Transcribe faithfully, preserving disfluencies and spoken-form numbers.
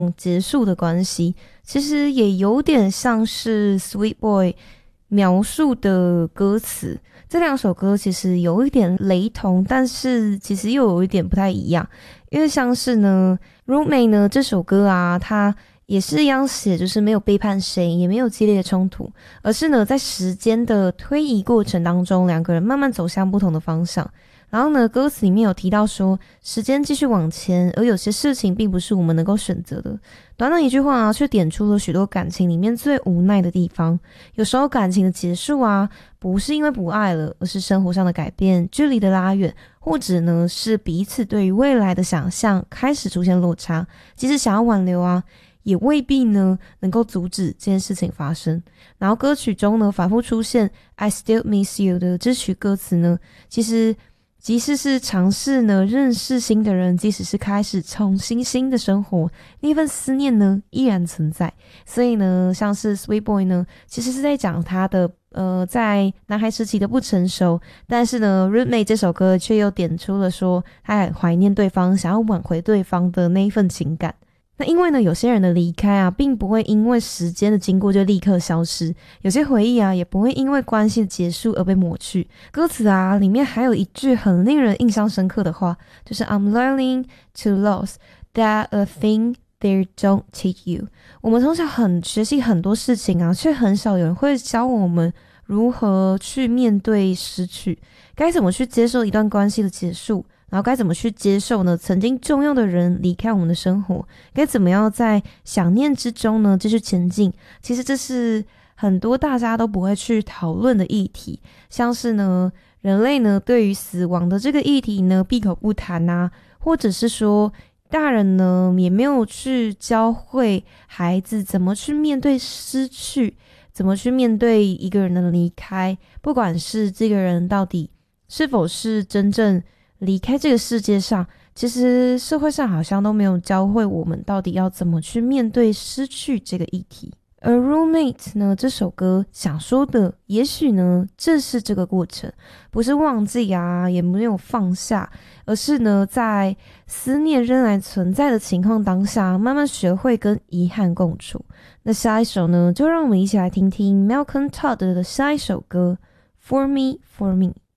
结束的关系，其实也有点像是 Sweet Boy 描述的歌词。这两首歌其实有一点雷同，但是其实又有一点不太一样。因为像是呢 Roommate 呢这首歌啊，它也是一样写就是没有背叛谁，也没有激烈的冲突，而是呢在时间的推移过程当中，两个人慢慢走向不同的方向。然后呢歌词里面有提到说，时间继续往前，而有些事情并不是我们能够选择的。短短一句话啊，却点出了许多感情里面最无奈的地方。有时候感情的结束啊，不是因为不爱了，而是生活上的改变，距离的拉远，或者呢是彼此对于未来的想象开始出现落差。即使想要挽留啊，也未必呢能够阻止这件事情发生。然后歌曲中呢反复出现 I still miss you 的这曲歌词呢，其实即使是尝试呢认识新的人，即使是开始重新新的生活，那份思念呢依然存在。所以呢像是 Sweet Boy 呢其实是在讲他的呃在男孩时期的不成熟，但是呢 Roommate 这首歌却又点出了说他很怀念对方，想要挽回对方的那一份情感。那因为呢有些人的离开啊，并不会因为时间的经过就立刻消失，有些回忆啊也不会因为关系的结束而被抹去。歌词啊里面还有一句很令人印象深刻的话，就是 I'm learning to lose that a thing they don't teach you。 我们从小很学习很多事情啊，却很少有人会教我们如何去面对失去，该怎么去接受一段关系的结束，然后该怎么去接受呢曾经重要的人离开我们的生活，该怎么样在想念之中呢继续前进。其实这是很多大家都不会去讨论的议题，像是呢人类呢对于死亡的这个议题呢闭口不谈啊，或者是说大人呢也没有去教会孩子怎么去面对失去，怎么去面对一个人的离开，不管是这个人到底是否是真正离开这个世界上，其实社会上好像都没有教会我们到底要怎么去面对失去这个议题。而 Roommate 呢这首歌想说的，也许呢这是这个过程，不是忘记啊，也没有放下，而是呢在思念仍然存在的情况当下，慢慢学会跟遗憾共处。那下一首呢，就让我们一起来听听 Malcolm Todd 的下一首歌 For Me For Me。